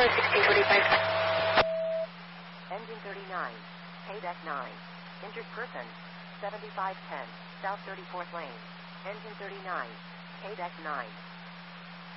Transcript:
Engine 39, KDEC 9. Injured person, 7510, South 34th Lane. Engine 39, KDEC 9.